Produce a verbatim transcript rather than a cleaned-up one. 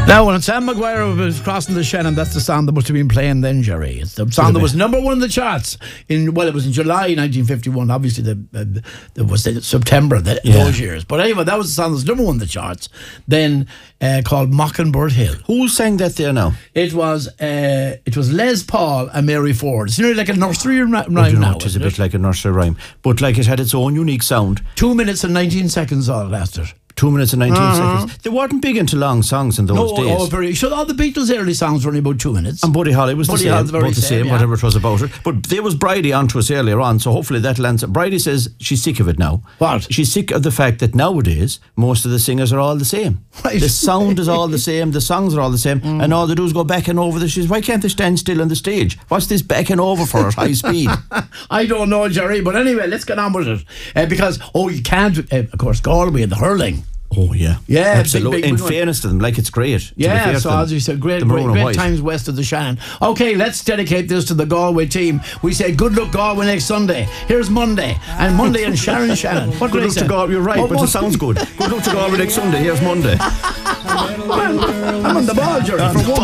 Now, when Sam Maguire was crossing the Shannon, that's the song that must have been playing then, Jerry. It's the song that was number one in the charts in, well, it was in July nineteen fifty-one. Obviously, the uh, there was the September the, yeah. those years. But anyway, that was the song that was number one in the charts. Then uh, called Mockingbird Hill. Who sang that there now? It was uh, it was Les Paul and Mary Ford. It's nearly like a nursery rhyme oh, you know, now. It is a bit like a nursery rhyme, but like it had its own unique sound. Two minutes and nineteen seconds all it lasted. Two minutes and nineteen uh-huh. seconds. They weren't big into long songs in those no, days. Oh, very. So all the Beatles' early songs were only about two minutes. And Buddy Holly was Buddy the same, Holly's very about the same, same, yeah. whatever it was about it. But there was Bridie on to us earlier on, so hopefully that'll answer. Bridie says she's sick of it now. What? She's sick of the fact that nowadays most of the singers are all the same. Right. The sound is all the same, the songs are all the same, mm. and all they do is go backing over the. She's why can't they stand still on the stage? What's this backing over for at high speed? I don't know, Jerry, but anyway, let's get on with it. Uh, because, oh, you can't, uh, of course, Galway and the hurling. Oh yeah, yeah, absolutely. Big, big, in big fairness to them, like it's great. Yeah, so as you said, great, great, great times west of the Shannon. Okay, let's dedicate this to the Galway team. We say good luck Galway next Sunday. Here's Monday, and Monday in Sharon Shannon. What good luck to Galway? You're right, oh, but it sounds good. Good luck to Galway next Sunday. Here's Monday. Well, I'm on the ball, Jerry. For one.